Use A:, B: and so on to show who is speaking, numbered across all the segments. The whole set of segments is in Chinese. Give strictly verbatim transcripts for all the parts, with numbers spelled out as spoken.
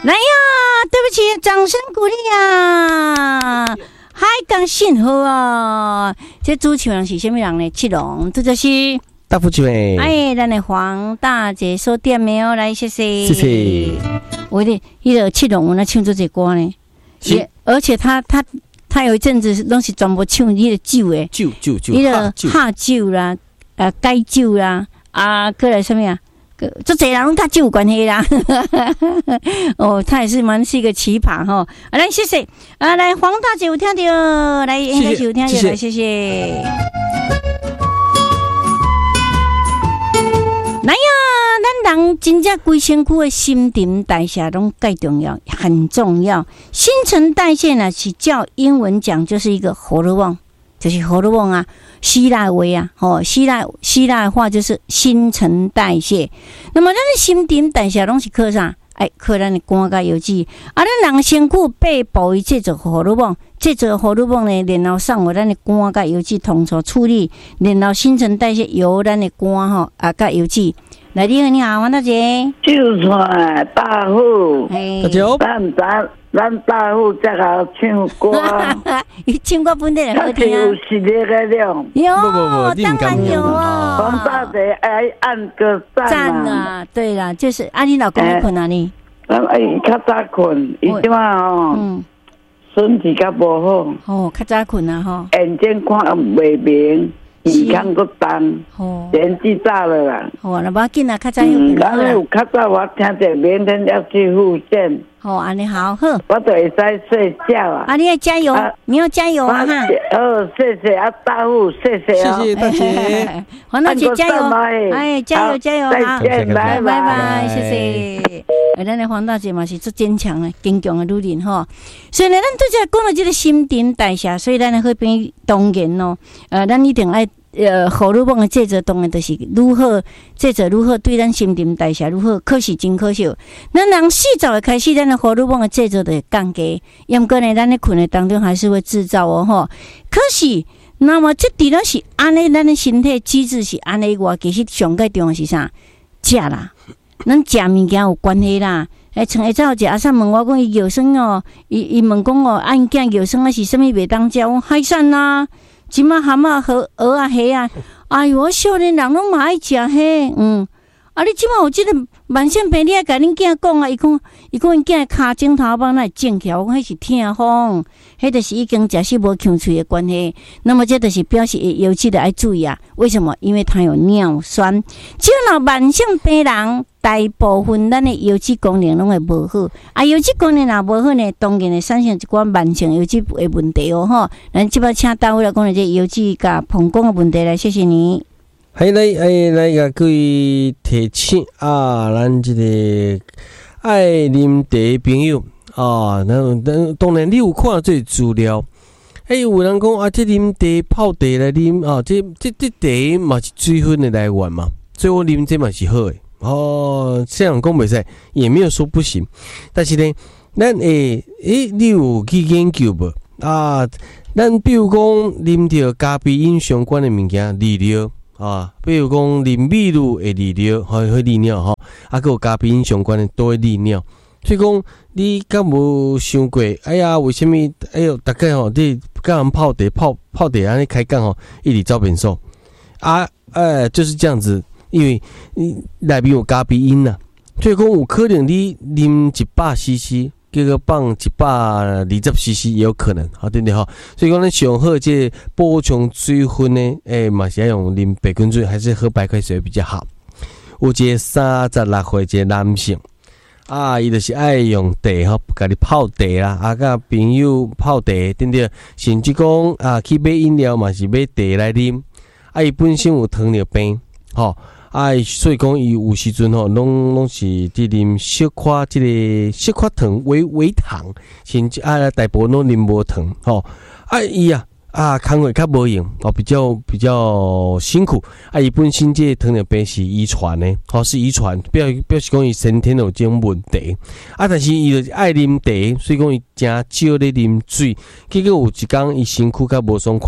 A: 来呀，对不起，掌声鼓励啊！还讲幸福啊！这主持人是什么人呢？七龙，这就是
B: 大福姐。
A: 哎，咱的黄大姐说点的哦，来谢谢，
B: 谢谢。
A: 我的一个七龙，那唱这些歌呢，也而且他他他有一阵子拢是全部唱迄个酒诶，
B: 酒酒酒，
A: 迄个下酒啦，呃，解酒啦，啊，过来什么呀？这这人拢他酒有关系啦，哦，他也是蛮是一个奇葩哈。啊，来谢谢啊，来黄大姐有听到，来应该是有听到，来谢谢。来呀，咱人真正规身躯的新陈代谢拢介重要，很重要。新陈代谢呢是叫英文讲就是一个荷尔蒙，就是荷尔蒙啊。希腊话啊，吼，希腊希腊话就是新陈代谢。那么咱的新陈代谢拢是靠啥？哎，靠咱的肝甲油脂。啊，咱人身躯背部伊制造荷尔蒙，制造荷尔蒙呢，然后送互咱的肝甲油脂同处处理，然后新陈代谢由咱的肝吼啊甲油脂。来，你好，你好，黄大姐。
C: 就算大户，
A: 哎，
C: 咱咱咱大户才好唱歌。
A: 伊唱歌本地人好听啊。
C: 有实力个了。
A: 有，
B: 不不不，
A: 当然有啊。
C: 黄大姐爱按个赞
A: 赞啊！对啦，就是啊，你老公会困啊你？
C: 咱哎，较早困，伊即马哦，嗯，身体较无好。
A: 哦，较早困啊吼。
C: 眼睛看袂明。健康个重，年纪大了啦。
A: 哦，那不要紧啦，较早有困
C: 啦。嗯，有较早我听着明天要去复健。
A: 哦，安尼好好。
C: 我就会使睡觉啊。
A: 啊，你要加油，你要加油啊！哈。
C: 哦，谢谢啊，大户，谢谢啊，
B: 谢谢大姐。
A: 黄大姐加油！哎，加油加油！
C: 再见，拜
A: 拜拜，谢谢。哎，咱的黄大姐嘛是最坚强的、坚强的女人吼。所以呢，咱对这讲到这个新陈代谢，所以咱的好朋友当然咯，呃，咱一定爱。呃，荷尔蒙的制作当然就是如何制作如何对咱新陈代谢如何可惜真可惜。咱人洗澡的开始，咱的荷尔蒙的制作就会降低，因过呢，咱的困的当中还是会制造哦吼。可是，那么这除了是安尼，咱的身体机制是安尼外，其实上介重要是啥？食啦，咱食物件有关系啦。哎，像下早有一阿婶问我讲，伊药酸哦，伊伊问讲哦，按囝药酸啊是啥物袂当食？我海产啦。即马蛤蟆和鹅啊、虾啊，哎呦，我少年人拢嘛爱食虾，嗯，啊，你即马有即个慢性病，你爱甲恁囝讲啊，伊讲，伊讲因囝骹颈头帮那正起来，我讲迄是痛风，迄就是已经食死无呛喙的关系。那么这就是表示油脂的爱注意啊。为什么？因为它有尿酸。只要慢性病人，大部分咱的油脂功能拢会无好，啊，油脂功能若无好呢，当然会产生一寡慢性油脂的问题哦吼。咱即摆请大伙来讲的这油脂甲膀胱的问题来，谢谢你。
B: 还来哎来个各位提醒啊，咱这个爱啉茶的朋友啊，那当然你有看这资料，哎有人讲啊，这啉茶泡茶来啉啊，这这这茶嘛是水分的来源嘛，所以我啉这嘛是好的。哦，这样讲袂使，也没有说不行。但是呢，咱诶诶，你有去研究无啊？咱比如讲啉着咖啡因相关的物件，利尿啊，比如讲啉米露会利尿，会会利尿吼，啊，佮有咖啡因相关的都会利尿。所以讲，你敢无想过？哎呀，为什么？哎呦，大概吼，你甲人泡茶泡泡茶安尼开讲吼，一直走便数啊，呃，就是这样子。因为你内面有咖啡因呐，所以讲有可能你啉一百 C C， 结果放一百二十 C C 也有可能，好对不对哈？所以讲咱上好这补充水分呢，诶嘛是要用啉白滚水，还是喝白开水比较好。有一个三十六岁一个男性啊，伊就是爱用茶吼，家己泡茶啦，啊，甲朋友泡茶，对不对？甚至讲啊，去买饮料嘛是买茶来啉，啊，伊本身有糖尿病，吼。啊，所以讲伊有时阵吼，拢拢是伫啉小可即个小可糖、微微糖，甚至啊大部分拢啉无糖，吼。啊伊啊啊工课较无用，哦比较比较辛苦。啊伊本身即个糖尿病是遗传的，吼是遗传，表表示讲伊先天有这种问题。啊，但是伊就爱啉茶，所以讲伊诚少咧啉水，结果有一工伊身躯较无爽快。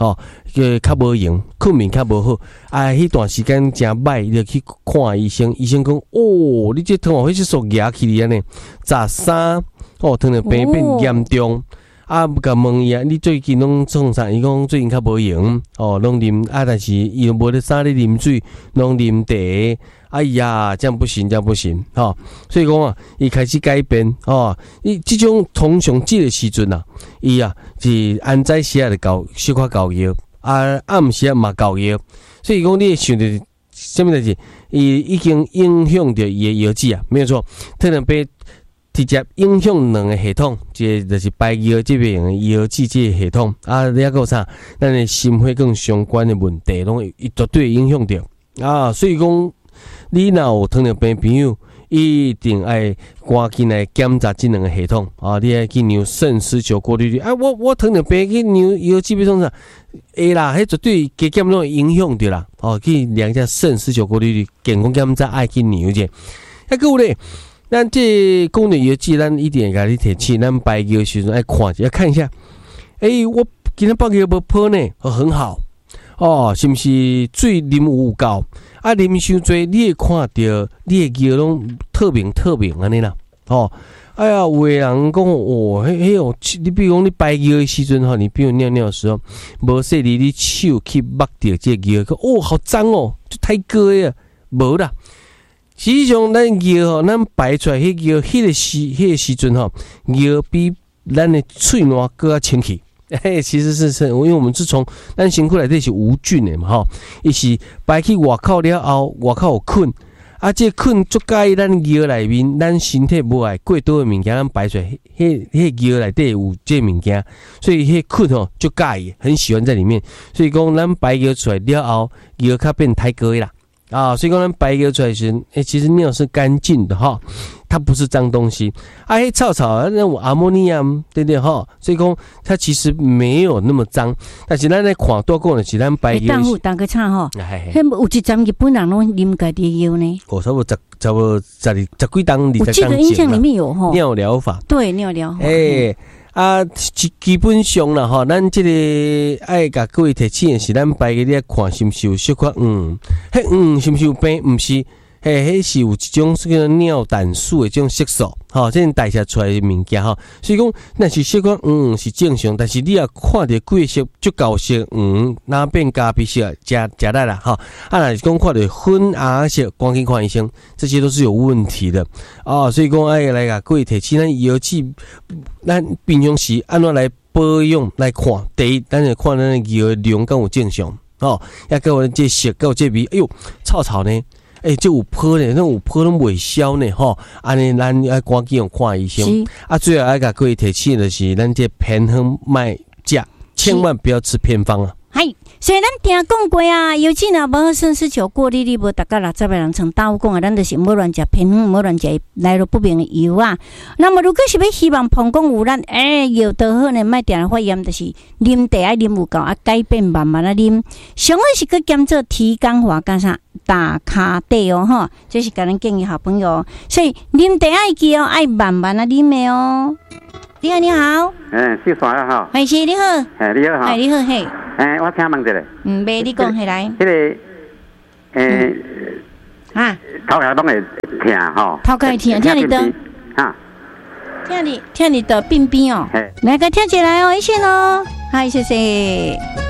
B: 哦，个较无用，困眠较无好，啊，迄段时间真歹，你就去看医生，医生讲，哦，你这糖尿病是属牙起哩安尼，十三，哦，糖尿病变严重。哦啊，甲问伊啊，你最近拢创啥？伊讲最近较无用，哦，拢啉啊，但是伊又无咧啥咧啉水，拢啉茶。哎呀，这样不行，这样不行，哦，所以讲啊，伊开始改变，哦，伊即种通常即个时阵啊，伊啊是安在时啊就搞小可搞药，啊暗时啊嘛搞药，所以讲你想着什么代志，伊已经影响着伊的药剂啊，没有错，糖尿病。直接影响两个系统，一个就是排药这边的药剂这个系统，啊，你还有啥？咱的心血管相关的问题，拢会绝对影响到啊。所以讲，你若有糖尿病朋友，一定爱赶紧来检查这两个系统啊！你爱去量肾丝球过滤率啊！我我糖尿病去量药剂要创啥？会啦，迄绝对加减拢会影响到啦。哦，去量一下肾丝球过滤率，健康检查爱去量者。还有咧。咱这功能药剂，咱一定甲你提起，咱排药时阵爱看一下，看一下。哎、欸，我今天排药无破呢，哦，很好。哦，是毋是水啉有够？啊，啉伤多，你会看到你的药拢特明特明安尼啦。哦，哎呀，有的人讲哦，迄迄哦，你比如讲你排药的时阵吼，你比如尿尿的时候，无说你你手去摸到这个药，哦，好脏哦，就太过啊，无啦。实际上，咱药吼，咱排出来迄药，迄个时，迄个时阵吼，药比咱的喙烂更加清气。嘿，其实是是，因为我们是从咱身躯内底是无菌的嘛，吼，伊是排去外口了后，外口有菌，啊，这菌足介意咱药内面，咱身体无爱过多的物件，咱排出来，迄迄药内底有这物件，所以迄菌吼足介意，很喜欢在里面。所以讲，咱排药出来了后，药较变太过啦。啊，所以讲咱排药出来时，哎、欸，其实尿是干净的哈，它不是脏东西。啊，迄草草那种阿莫尼亚，对不对哈？所以讲它其实没有那么脏，但是咱来看多讲的是咱排药。
A: 当户当个差吼，迄有一阵日本人拢啉家己药呢。
B: 哦，差不多十差不多十二十几档二十档。
A: 我记得印象里面有吼
B: 尿疗法。
A: 对，尿疗法。
B: 哎、欸。啊，基基本上啦吼，咱这个爱甲各位提醒的是，咱排个咧看是毋是有小可嗯，迄嗯是毋是有病？毋是，嘿，迄是有一种是叫尿胆素的这种色素，吼，这种代谢出来的物件吼。所以讲，那是小可嗯是正常，但是你也看到贵色、足够色嗯，哪变咖啡色，加加力啦吼。啊，若是讲看到粉红色，赶紧看医生，这些都是有问题的哦。所以讲，爱来甲各位提醒，咱药剂。咱平常时安怎来保养来看？第一，咱就看咱药的量敢有正常，吼，也甲有这色，甲有这味，哎呦，臭臭呢，哎、欸，这有泡呢，那有泡拢未消呢，吼，安尼咱要赶紧用看医生。啊，最后爱甲各位提醒的是，咱这偏方卖食，千万不要吃偏方啊。
A: 系，所以咱听讲过啊，尤其若无肾丝球过滤率无达到六十个人曾倒讲啊，咱就是无乱食偏方，无乱食来路不明的药啊。那么如果是要希望膀胱有咱诶药得好呢，莫定来发炎，就是啉茶爱啉有够啊，改变慢慢啊啉。上好是去减做提肛化加啥大卡底哦吼，这是甲咱建议好朋友。所以啉茶爱记哦，爱慢慢啊啉的哦。你好，你好。
C: 嗯，小帅啊，好。
A: 係是你好。
C: 係你好，
A: 係你好，嘿。
C: 誒，我請問一下。
A: 嗯，袂你講起來。
C: 迄個誒
A: 啊，
C: 頭殼攏會痛吼。
A: 頭殼會痛，聽你的。
C: 啊。
A: 聽你聽你的病病哦。來個跳起來哦，一線哦。好，謝謝。